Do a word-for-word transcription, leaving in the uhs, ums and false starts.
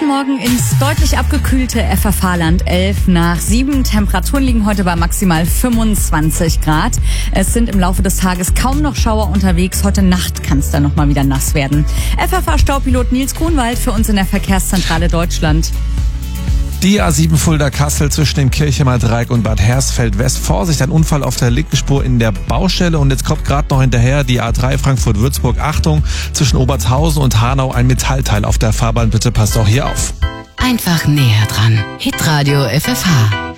Morgen ins deutlich abgekühlte F F H-Land. elf nach sieben. Temperaturen liegen heute bei maximal fünfundzwanzig Grad. Es sind im Laufe des Tages kaum noch Schauer unterwegs. Heute Nacht kann es dann nochmal wieder nass werden. F F H-Staupilot Nils Grunwald für uns in der Verkehrszentrale Deutschland. Die A sieben Fulda-Kassel zwischen dem Kirchemer Dreieck und Bad Hersfeld-West. Vorsicht, ein Unfall auf der linken Spur in der Baustelle. Und jetzt kommt gerade noch hinterher die A drei Frankfurt-Würzburg. Achtung, zwischen Obertshausen und Hanau ein Metallteil auf der Fahrbahn. Bitte passt auch hier auf. Einfach näher dran. Hitradio F F H.